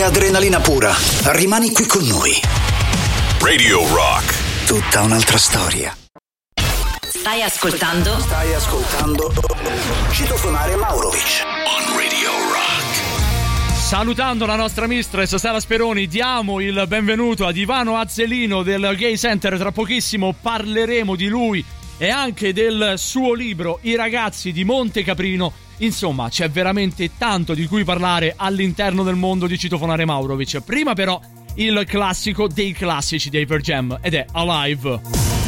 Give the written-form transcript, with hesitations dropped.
Adrenalina pura. Rimani qui con noi. Radio Rock. Tutta un'altra storia. Stai ascoltando Citofonare Maurovic On Radio Rock. Salutando la nostra mistress Sara Speroni, diamo il benvenuto ad Ivano Azzelino del Gay Center. Tra pochissimo parleremo di lui e anche del suo libro I ragazzi di Monte Caprino. Insomma, c'è veramente tanto di cui parlare all'interno del mondo di Citofonare Maurovic. Prima però il classico dei classici dei Pearl Jam ed è Alive.